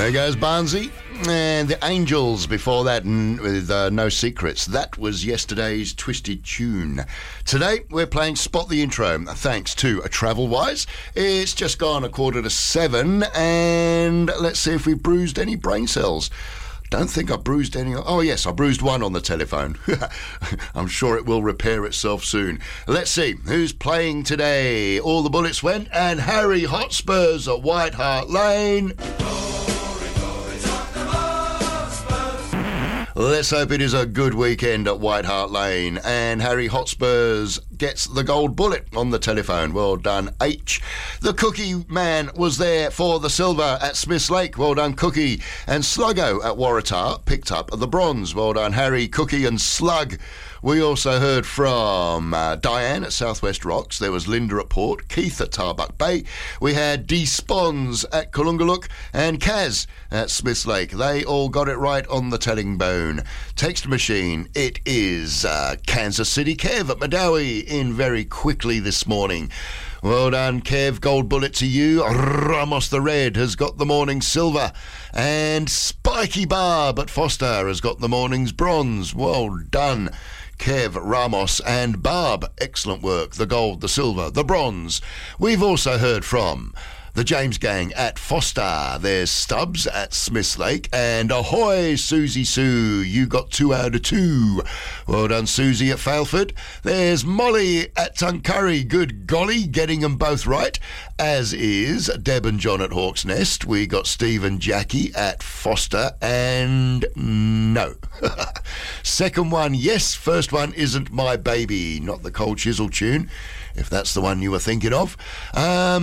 There goes Barnsey. And the Angels before that with No Secrets. That was yesterday's Twisted Tune. Today we're playing Spot the Intro thanks to Travel Wise. It's just gone 7:15 and let's see if we've bruised any brain cells. Don't think I bruised any. Oh yes, I bruised one on the telephone. I'm sure it will repair itself soon. Let's see who's playing today. All the bullets went and Harry Hotspurs at White Hart Lane. Let's hope it is a good weekend at White Hart Lane. And Harry Hotspurs gets the gold bullet on the telephone. Well done, H. The Cookie Man was there for the silver at Smiths Lake. Well done, Cookie. And Sluggo at Waratah picked up the bronze. Well done, Harry, Cookie and Slug. We also heard from Diane at Southwest Rocks. There was Linda at Port, Keith at Tarbuck Bay. We had D. Spons at Kalungaluk and Kaz at Smiths Lake. They all got it right on the telling bone. Text machine, it is Kansas City Kev at Madawi in very quickly this morning. Well done, Kev. Gold bullet to you. Ramos the Red has got the morning silver. And Spiky Barb at Foster has got the morning's bronze. Well done, Kev, Ramos and Barb. Excellent work. The gold, the silver, the bronze. We've also heard from the James Gang at Foster. There's Stubbs at Smiths Lake. And ahoy, Susie Sue. You got 2 out of 2. Well done, Susie at Failford. There's Molly at Tuncurry. Good golly, getting them both right. As is Deb and John at Hawk's Nest. We got Steve and Jackie at Foster. And no. Second one, yes. First one isn't My Baby. Not the Cold Chisel tune, if that's the one you were thinking of. Yeah,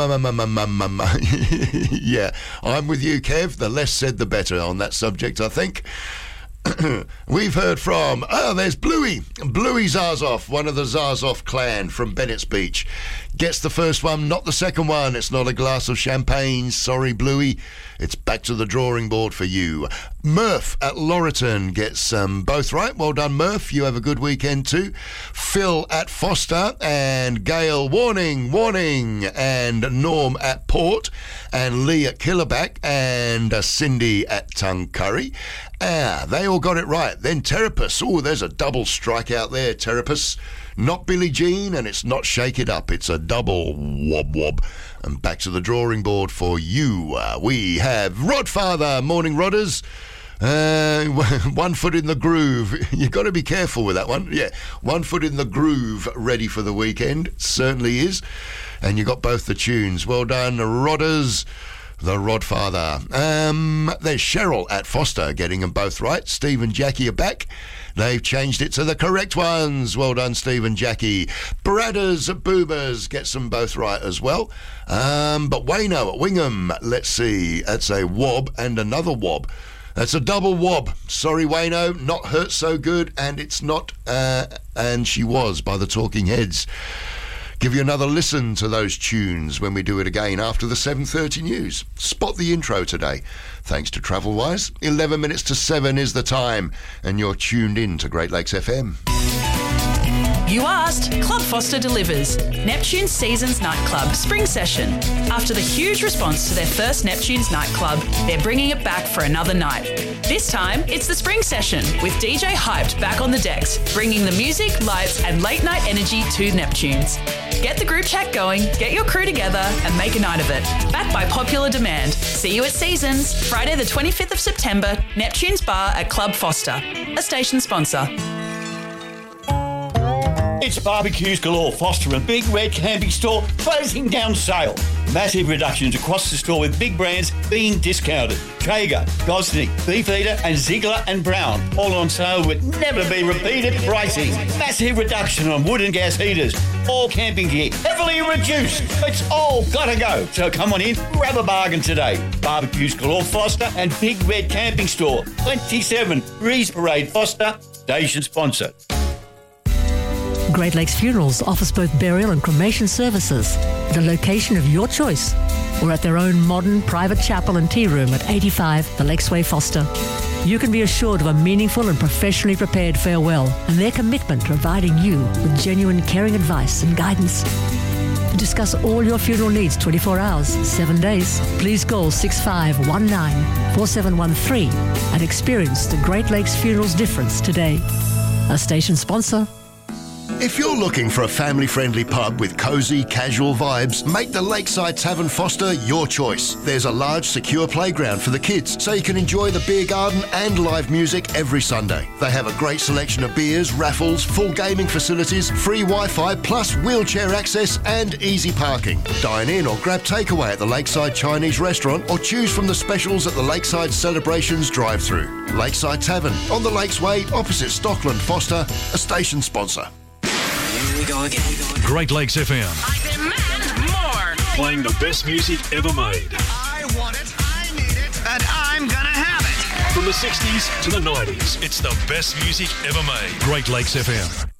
I'm with you, Kev. The less said, the better on that subject, I think. We've heard from, there's Bluey. Bluey Zazoff, one of the Zazoff clan from Bennett's Beach. Gets the first one, not the second one. It's not a glass of champagne. Sorry, Bluey. It's back to the drawing board for you. Murph at Laurelton gets both right. Well done, Murph. You have a good weekend too. Phil at Foster and Gail, warning. And Norm at Port and Lee at Killerback and Cindy at Tuncurry. They all got it right. Then Terrapus. Oh, there's a double strike out there, Terrapus. Not Billie Jean, and it's not Shake It Up. It's a double wob. And back to the drawing board for you. We have Rodfather. Morning, Rodders. 1 foot in the groove. You've got to be careful with that one. Yeah, 1 foot in the groove, ready for the weekend. Certainly is. And you got both the tunes. Well done, Rodders. The Rodfather. There's Cheryl at Foster getting them both right. Steve and Jackie are back. They've changed it to the correct ones. Well done, Steve and Jackie. Bradders at Boomers gets them both right as well. But Wayno at Wingham, let's see. That's a wob and another wob. That's a double wob. Sorry, Wayno, not Hurt So Good, and it's not And She Was by the Talking Heads. Give you another listen to those tunes when we do it again after the 7:30 news. Spot the intro today. Thanks to Travel Wise. 11 minutes to 7 is the time, and you're tuned in to Great Lakes FM. You asked, Club Foster delivers. Neptune's Seasons Nightclub Spring Session. After the huge response to their first Neptune's Nightclub, they're bringing it back for another night. This time, it's the Spring Session, with DJ Hyped back on the decks, bringing the music, lights and late night energy to Neptune's. Get the group chat going, get your crew together and make a night of it. Backed by popular demand. See you at Seasons, Friday the 25th of September, Neptune's Bar at Club Foster, a station sponsor. It's Barbecues Galore, Foster and Big Red Camping Store closing down sale. Massive reductions across the store with big brands being discounted. Traeger, Gosney, Beefeater and Ziegler and Brown. All on sale with never be repeated pricing. Massive reduction on wood and gas heaters. All camping gear heavily reduced. It's all gotta go. So come on in, grab a bargain today. Barbecues Galore, Foster and Big Red Camping Store. 27 Breeze Parade, Foster. Station sponsor. Great Lakes Funerals offers both burial and cremation services at a location of your choice or at their own modern private chapel and tea room at 85 The Lakesway, Foster. You can be assured of a meaningful and professionally prepared farewell and their commitment to providing you with genuine caring advice and guidance. to discuss all your funeral needs 24 hours, 7 days. Please call 6519-4713 and experience the Great Lakes Funerals difference today. A station sponsor. If you're looking for a family-friendly pub with cosy, casual vibes, make the Lakeside Tavern Foster your choice. There's a large, secure playground for the kids, so you can enjoy the beer garden and live music every Sunday. They have a great selection of beers, raffles, full gaming facilities, free Wi-Fi, plus wheelchair access and easy parking. Dine in or grab takeaway at the Lakeside Chinese restaurant or choose from the specials at the Lakeside Celebrations drive-through. Lakeside Tavern on the Lakesway, opposite Stockland Foster, a station sponsor. Here we go again. Great Lakes FM. I demand more. Playing the best music ever made. I want it, I need it, and I'm gonna have it. From the 60s to the 90s, it's the best music ever made. Great Lakes FM.